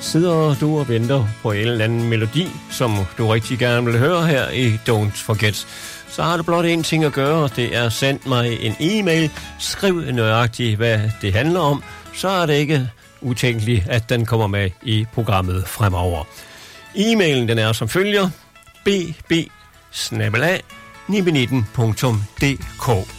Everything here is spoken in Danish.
Sidder du og venter på en eller anden melodi, som du rigtig gerne vil høre her i Don't Forget, så har du blot en ting at gøre, det er send mig en e-mail, skriv nøjagtigt, hvad det handler om, så er det ikke utænkeligt, at den kommer med i programmet fremover. E-mailen den er som følger: bb@nibe19.dk